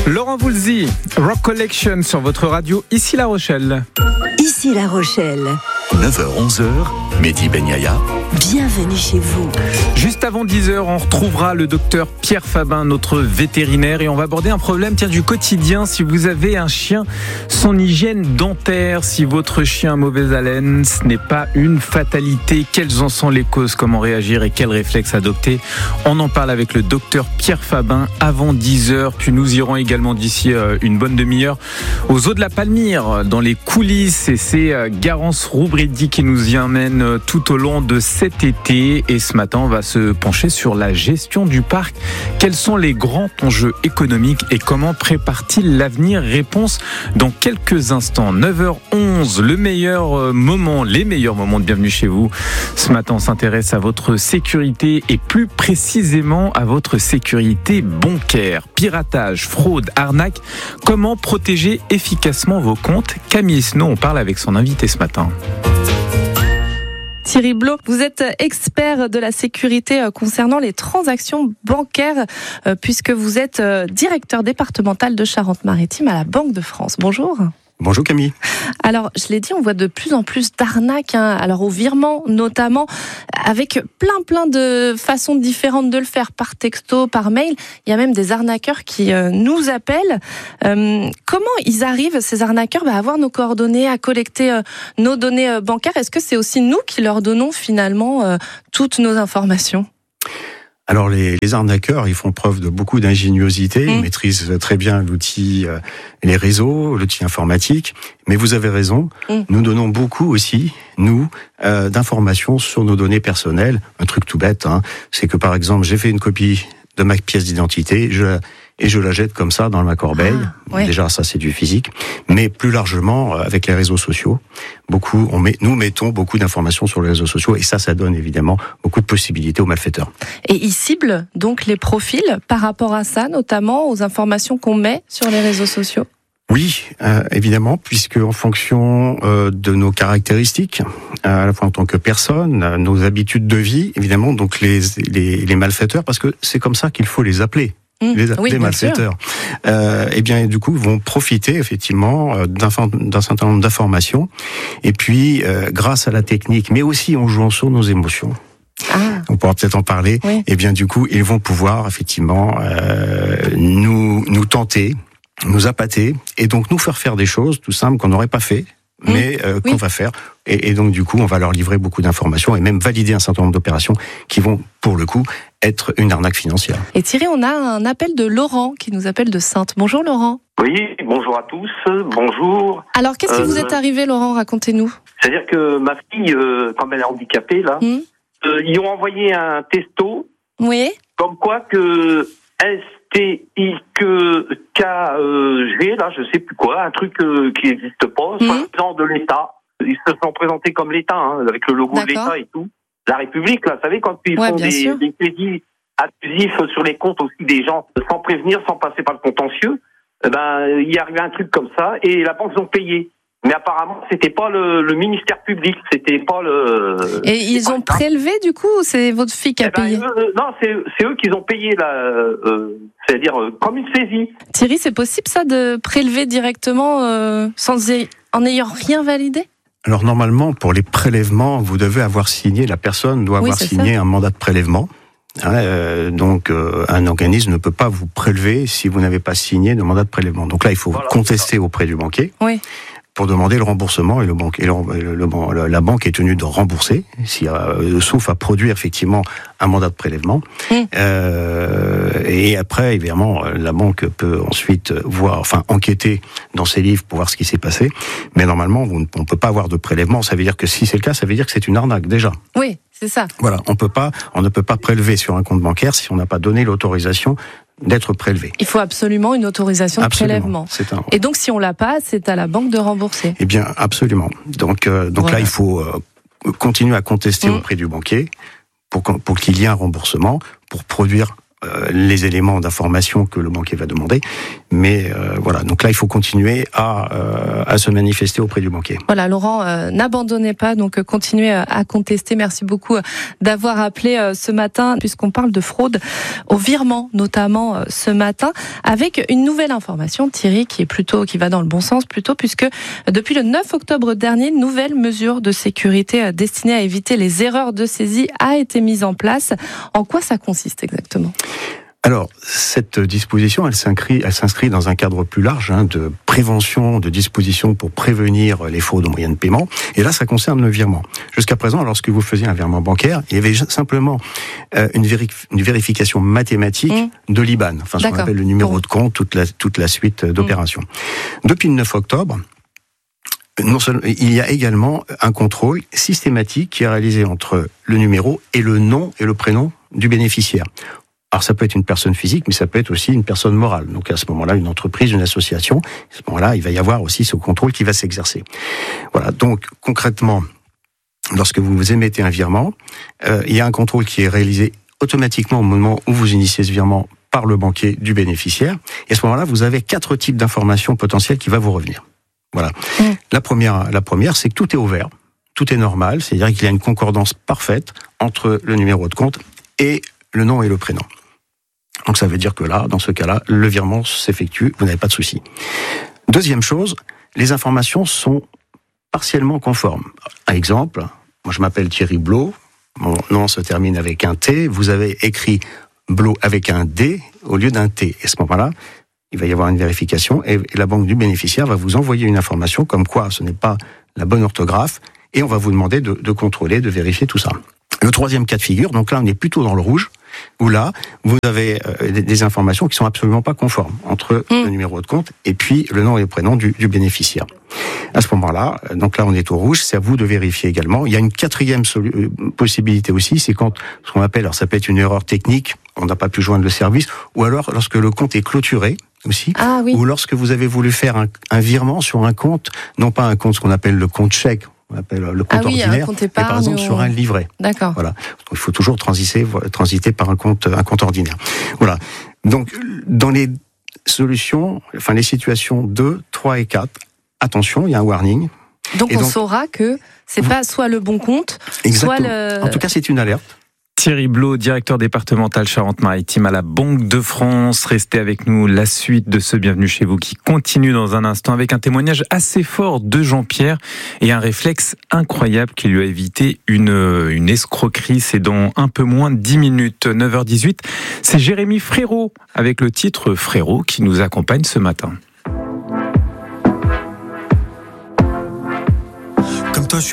Laurent Voulzy, Rock Collection sur votre radio, ici La Rochelle. Ici La Rochelle. 9h-11h, Mehdi Ben Yahya. Bienvenue chez vous. Juste avant 10h, on retrouvera le docteur Pierre Fabin, notre vétérinaire, et on va aborder un problème du quotidien. Si vous avez un chien, son hygiène dentaire, si votre chien a mauvaise haleine, ce n'est pas une fatalité. Quelles en sont les causes, comment réagir et quels réflexes adopter? On en parle avec le docteur Pierre Fabin avant 10h, puis nous irons également d'ici une bonne demi-heure aux Eaux de la Palmyre, dans les coulisses, et c'est Garance Roubredi qui nous y emmène tout au long de cet été. Et ce matin, on va se pencher sur la gestion du parc. Quels sont les grands enjeux économiques et comment prépare-t-il l'avenir? Réponse dans quelques instants. 9h11, les meilleurs moments de Bienvenue chez vous. Ce matin, on s'intéresse à votre sécurité et plus précisément à votre sécurité bancaire. Piratage, fraude, arnaque. Comment protéger efficacement vos comptes? Camille Esnault, on parle avec son invité ce matin. Thierry Blot, vous êtes expert de la sécurité concernant les transactions bancaires puisque vous êtes directeur départemental de Charente-Maritime à la Banque de France. Bonjour. Bonjour Camille. Alors, je l'ai dit, on voit de plus en plus d'arnaques, alors au virement notamment, avec plein de façons différentes de le faire, par texto, par mail. Il y a même des arnaqueurs qui nous appellent. Comment ils arrivent, ces arnaqueurs, à avoir nos coordonnées, à collecter nos données bancaires? Est-ce que c'est aussi nous qui leur donnons finalement toutes nos informations? Alors les arnaqueurs, ils font preuve de beaucoup d'ingéniosité, ils maîtrisent très bien l'outil, les réseaux, l'outil informatique, mais vous avez raison, nous donnons beaucoup aussi, d'informations sur nos données personnelles. Un truc tout bête, c'est que par exemple, j'ai fait une copie de ma pièce d'identité, je la jette comme ça dans ma corbeille. Ouais. Déjà, ça c'est du physique, mais plus largement avec les réseaux sociaux. Nous mettons beaucoup d'informations sur les réseaux sociaux et ça donne évidemment beaucoup de possibilités aux malfaiteurs. Et ils ciblent donc les profils par rapport à ça, notamment aux informations qu'on met sur les réseaux sociaux? Oui, évidemment, puisque en fonction de nos caractéristiques, à la fois en tant que personne, nos habitudes de vie, évidemment, donc les malfaiteurs, parce que c'est comme ça qu'il faut les appeler. Les malfaiteurs, et bien du coup vont profiter effectivement d'un certain nombre d'informations, et puis grâce à la technique, mais aussi en jouant sur nos émotions. On pourra peut-être en parler. Oui. Et bien du coup ils vont pouvoir effectivement nous tenter, nous appâter, et donc nous faire des choses tout simples qu'on n'aurait pas fait. Mais qu'on va faire, et donc du coup on va leur livrer beaucoup d'informations et même valider un certain nombre d'opérations qui vont pour le coup être une arnaque financière. Et Thierry, on a un appel de Laurent qui nous appelle de Saintes. Bonjour Laurent. Oui, bonjour à tous, bonjour. Alors qu'est-ce qui vous est arrivé Laurent, racontez-nous. C'est-à-dire que ma fille, comme elle est handicapée là, ils ont envoyé un texto, comme quoi que STIKG, là, je sais plus quoi, un truc qui n'existe pas, soi-disant de l'État. Ils se sont présentés comme l'État, avec le logo de l'État et tout. La République, là, vous savez, quand ils font des crédits abusifs sur les comptes aussi des gens, sans prévenir, sans passer par le contentieux, il y arrivait un truc comme ça, et la banque, ils ont payé. Mais apparemment, c'était pas le ministère public, c'était pas le... Et ils ont prélevé, du coup, ou c'est votre fille qui a payé? Non, c'est eux qui ont payé, c'est-à-dire comme une saisie. Thierry, c'est possible ça, de prélever directement en n'ayant rien validé? Alors normalement, pour les prélèvements, vous devez avoir signé, la personne doit avoir signé un mandat de prélèvement. Donc un organisme ne peut pas vous prélever si vous n'avez pas signé de mandat de prélèvement. Donc là, il faut contester auprès du banquier. Oui. Pour demander le remboursement, et la banque est tenue de rembourser, sauf à produire effectivement un mandat de prélèvement. Et après, évidemment, la banque peut ensuite enquêter dans ses livres pour voir ce qui s'est passé. Mais normalement, on ne peut pas avoir de prélèvement. Ça veut dire que si c'est le cas, ça veut dire que c'est une arnaque déjà. Oui, c'est ça. Voilà, on ne peut pas prélever sur un compte bancaire si on n'a pas donné l'autorisation d'être prélevé. Il faut absolument une autorisation de prélèvement. Et donc, si on l'a pas, c'est à la banque de rembourser. Eh bien, absolument. Donc là, il faut continuer à contester auprès du banquier pour qu'il y ait un remboursement, pour produire les éléments d'information que le banquier va demander. Mais voilà, donc là, il faut continuer à se manifester auprès du banquier. Voilà, Laurent, n'abandonnez pas, donc continuez à contester. Merci beaucoup d'avoir appelé ce matin, puisqu'on parle de fraude au virement, notamment ce matin, avec une nouvelle information, Thierry, qui va dans le bon sens plutôt, puisque depuis le 9 octobre dernier, une nouvelle mesure de sécurité destinée à éviter les erreurs de saisie a été mise en place. En quoi ça consiste exactement ? Alors, cette disposition, elle s'inscrit dans un cadre plus large de prévention, de dispositions pour prévenir les fraudes aux moyens de paiement. Et là, ça concerne le virement. Jusqu'à présent, lorsque vous faisiez un virement bancaire, il y avait simplement une vérification mathématique de l'IBAN, enfin ce qu'on appelle le numéro de compte, toute la suite d'opérations. Depuis le 9 octobre, il y a également un contrôle systématique qui est réalisé entre le numéro et le nom et le prénom du bénéficiaire. Alors ça peut être une personne physique, mais ça peut être aussi une personne morale. Donc à ce moment-là, une entreprise, une association. À ce moment-là, il va y avoir aussi ce contrôle qui va s'exercer. Voilà. Donc concrètement, lorsque vous émettez un virement, il y a un contrôle qui est réalisé automatiquement au moment où vous initiez ce virement par le banquier du bénéficiaire. Et à ce moment-là, vous avez 4 types d'informations potentielles qui vont vous revenir. Voilà. La première, c'est que tout est ouvert, tout est normal, c'est-à-dire qu'il y a une concordance parfaite entre le numéro de compte et le nom et le prénom. Donc ça veut dire que là, dans ce cas-là, le virement s'effectue, vous n'avez pas de souci. Deuxième chose, les informations sont partiellement conformes. Un exemple, moi je m'appelle Thierry Blot, mon nom se termine avec un T, vous avez écrit Blot avec un D au lieu d'un T. Et à ce moment-là, il va y avoir une vérification et la banque du bénéficiaire va vous envoyer une information comme quoi ce n'est pas la bonne orthographe et on va vous demander de contrôler, de vérifier tout ça. Le troisième cas de figure, donc là on est plutôt dans le rouge, où là vous avez des informations qui sont absolument pas conformes entre le numéro de compte et puis le nom et le prénom du bénéficiaire. À ce moment-là, donc là on est au rouge, c'est à vous de vérifier également. Il y a une quatrième possibilité aussi, c'est quand ce qu'on appelle, alors ça peut être une erreur technique, on n'a pas pu joindre le service, ou alors lorsque le compte est clôturé aussi, ou lorsque vous avez voulu faire un virement sur un compte, non pas un compte ce qu'on appelle le compte chèque, on appelle le compte ordinaire, mais par exemple sur un livret. D'accord. Voilà. Donc, il faut toujours transiter par un compte ordinaire. Voilà. Donc dans les solutions, enfin les situations 2, 3 et 4, attention, il y a un warning. Donc on saura que c'est pas soit le bon compte, exactement. soit le... En tout cas, c'est une alerte. Thierry Blot, directeur départemental Charente-Maritime à la Banque de France. Restez avec nous, la suite de ce Bienvenue chez vous qui continue dans un instant avec un témoignage assez fort de Jean-Pierre et un réflexe incroyable qui lui a évité une escroquerie. C'est dans un peu moins de 10 minutes, 9h18. C'est Jérémy Frérot avec le titre Frérot qui nous accompagne ce matin.